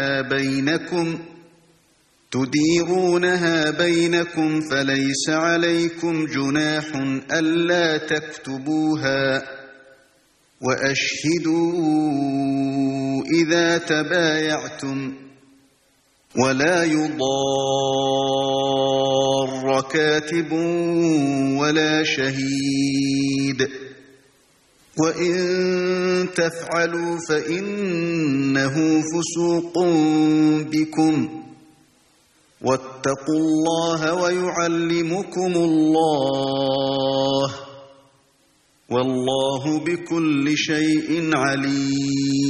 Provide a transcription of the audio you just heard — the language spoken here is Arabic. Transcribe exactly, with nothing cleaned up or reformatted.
بينكم تديرونها بينكم فليس عليكم جناح ألا تكتبوها وأشهدوا إذا تبايعتم ولا يضار كاتب ولا شهيد وإن تفعلوا فإنه فسوق بكم واتقوا الله ويعلمكم الله والله بكل شيء عليم.